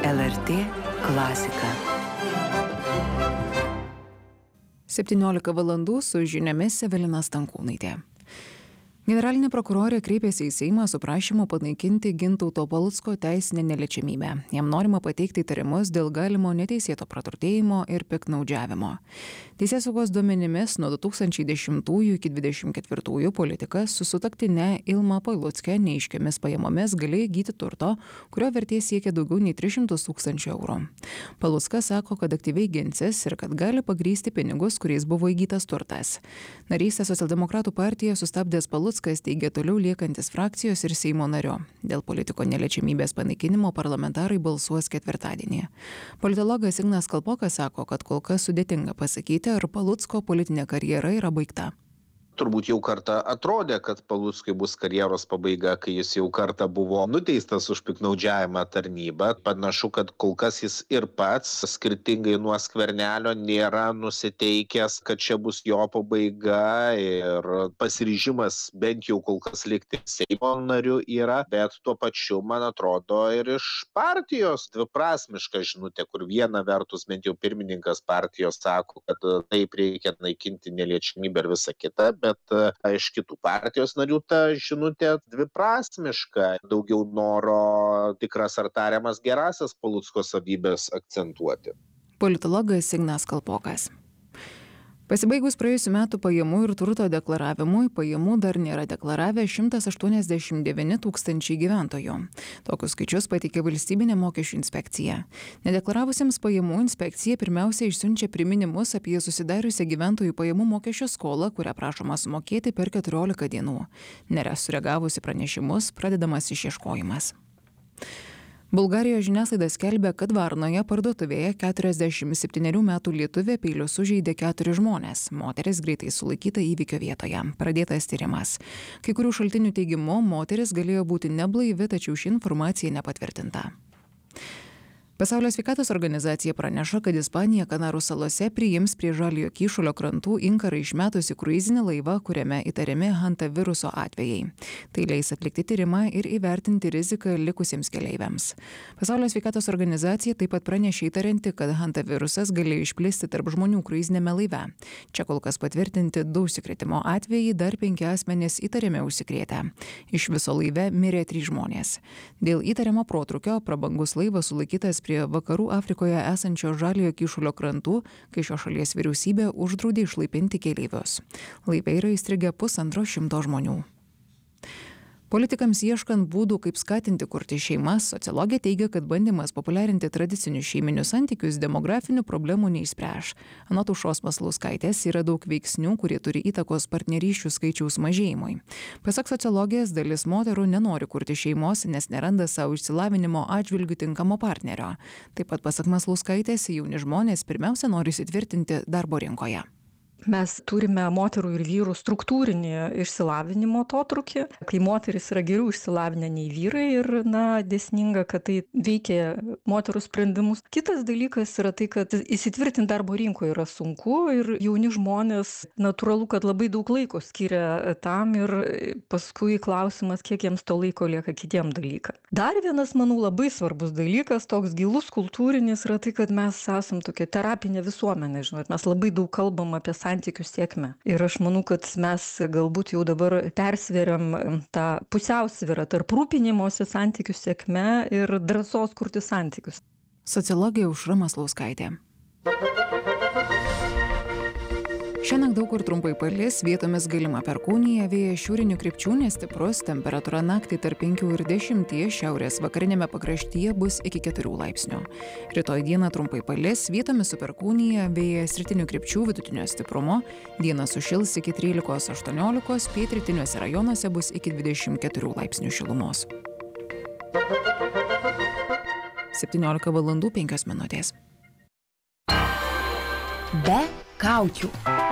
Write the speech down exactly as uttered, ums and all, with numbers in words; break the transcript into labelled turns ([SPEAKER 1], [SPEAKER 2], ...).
[SPEAKER 1] L R T klasika. septyniolika valandų su žiniomis Evelina Stankūnaitė. Generalinė prokurorė kreipėsi į Seimą su prašymu panaikinti Gintauto Palucko teisinę neliečiamybę. Jam norima pateikti įtarimus dėl galimo neteisėto praturtėjimo ir piktnaudžiavimo. Teisėsaugos duomenimis nuo du tūkstančiai dešimtųjų iki dvidešimt ketvirtųjų politikas su sutuoktine Ilma Palucke neaiškiomis pajamomis galėjo įgyti turto, kurio vertė siekia daugiau nei tris šimtus tūkstančių eurų. Paluckas sako, kad aktyviai ginsis ir kad gali pagrysti pinigus, kuriais buvo įgytas turtas. Narystę Socialdemokratų partija sustabdęs Paluckas teigia toliau liekantis frakcijos ir Seimo nario. Dėl politiko neliečiamybės panaikinimo parlamentarai balsuos ketvirtadienį. Politologas Ignas Kalpokas sako, kad kol kas sudėtinga pasakyti, ar Palucko politinė karjera yra baigta.
[SPEAKER 2] Turbūt jau kartą atrodė, kad Paluckui bus karjeros pabaiga, kai jis jau kartą buvo nuteistas už piktnaudžiavimą tarnybą. Panašu, kad kol kas jis ir pats, skirtingai nuo Skvernelio, nėra nusiteikęs, kad čia bus jo pabaiga ir pasiryžimas bent jau kol kas likti Seimo nariu yra, bet tuo pačiu, man atrodo, ir iš partijos dviprasmiška žinutė, kur viena vertus bent jau pirmininkas partijos sako, kad taip reikia naikinti neliečiamybę ir visą kitą, bet iš kitų partijos narių ta žinutė dviprasmiška, daugiau noro tikras ar tariamas gerasias Palucko savybės akcentuoti.
[SPEAKER 1] Politologas Ignas Kalpokas. Pasibaigus praėjusių metų pajamų ir turto deklaravimui, pajamų dar nėra deklaravę šimtas aštuoniasdešimt devyni tūkstančiai gyventojų. Tokius skaičius pateikė valstybinė mokesčių inspekcija. Nedeklaravusiems pajamų inspekcija pirmiausia išsiunčia priminimus apie susidariusią gyventojų pajamų mokesčio skolą, kurią prašoma sumokėti per keturiolika dienų. Nėra sureagavusi pranešimus, pradedamas išieškojimas. Bulgarijos žiniasklaida skelbia, kad Varnoje parduotuvėje keturiasdešimt septynerių metų lietuvė peiliu sužeidė keturis žmones. Moteris greitai sulaikyta įvykio vietoje. Pradėtas tyrimas. Kai kurių šaltinių teigimu, moteris galėjo būti neblaivi, tačiau ši informacija nepatvirtinta. Pasaulio sveikatos organizacija praneša, kad Ispanija Kanarų salose priims prie Žaliojo kyšulio krantų inkarą išmetusi kruizinį laivą, kuriame įtariami hantaviruso atvejai. Tai leis atlikti tyrimą ir įvertinti riziką likusiems keleiviams. Pasaulio sveikatos organizacija taip pat pranešė įtarinti, kad hantavirusas galėjo išplisti tarp žmonių kruizinėme laive. Čia kol kas patvirtinti du užsikrėtimo atvejai, dar penki asmenys įtariami užsikrėtę. Iš viso laive mirė trys žmonės. Dėl įtariamo protrūkio prabangus laivas sulaikytas prie vakarų Afrikoje esančio Žaliojo kyšulio krantų, kai šios šalies vyriausybė uždraudė išlaipinti keleivius. Laive yra įstrigę pusantro šimto žmonių. Politikams ieškant būdų, kaip skatinti kurti šeimas, sociologė teigia, kad bandymas populiarinti tradicinius šeiminius santykius demografinių problemų neišspręs. Anot Aušros Maslauskaitės yra daug veiksnių, kurie turi įtakos partnerysčių skaičiaus mažėjimui. Pasak sociologės, dalis moterų nenori kurti šeimos, nes neranda savo išsilavinimo atžvilgių tinkamo partnerio. Taip pat pasak Maslauskaitės, jauni žmonės pirmiausia nori įsitvirtinti darbo rinkoje.
[SPEAKER 3] Mes turime moterų ir vyrų struktūrinį išsilavinimo atotrūkį, kai moteris yra geriau išsilavinę nei vyrai ir, na, dėsninga, kad tai veikia moterų sprendimus. Kitas dalykas yra tai, kad įsitvirtinti darbo rinkoje yra sunku ir jauni žmonės, natūralu, kad labai daug laiko skiria tam ir paskui klausimas, kiek jiems to laiko lieka kitiem dalykam. Dar vienas, manau, labai svarbus dalykas, toks gilus kultūrinis, yra tai, kad mes esam tokia terapinė visuomenė, žinot, mes labai daug kalbam apie santykių sėkmę. Ir aš manau, kad mes galbūt jau dabar persveriam tą pusiausvyrą tarp rūpinimosi santykių sėkme ir drąsos kurti santykius.
[SPEAKER 1] Sociologė Aušra Maslauskaitė. Šiandien daug kur trumpai palis, vietomis galima perkūnija, vėjas šiaurinių krypčių nestiprus, temperatūra naktį tarp penkių ir dešimties, šiaurės vakarinėme pakraštyje bus iki keturių laipsnių. Rytoj dieną trumpai palis, vietomis su perkūnija, vėjas rytinių krypčių vidutinio stiprumo, dieną sušils iki trylikos aštuoniolikos, pietrytiniuose rajonuose bus iki dvidešimt keturių laipsnių šilumos. septyniolika valandų penkios minutės.
[SPEAKER 4] Be kaukių.